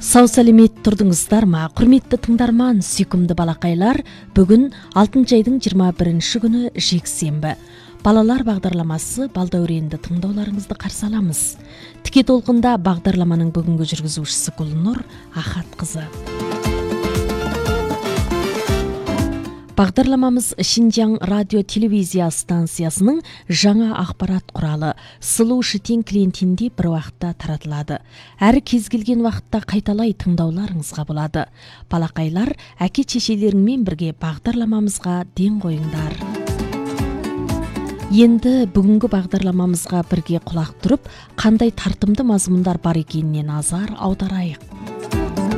Сау сәлемет тұрдыңыздар ма? Құрметті тыңдарман, сүйкімді балақайлар, бүгін 6 айдың 21 күні жексенбі. Балалар бағдарламасы балдәуренді тыңдауларыңызды қарсы аламыз. Тіке толқында бағдарламаның бүгінгі жүргізушісі Гүлнұр Ахатқызы. Бағдарламамыз Шинжаң радио-телевизия станциясының жаңа ақпарат құралы Сұлу Шытен клиентінде бір уақытта таратылады. Әрі кез келген уақытта қайталай тыңдауларыңызға болады. Балақайлар, әке-шешелеріңмен бірге бағдарламамызға ден қойыңдар. Енді бүгінгі бағдарламамызға бірге құлақ тұрып, қандай тартымды мазмұндар бар екеніне назар аударайық.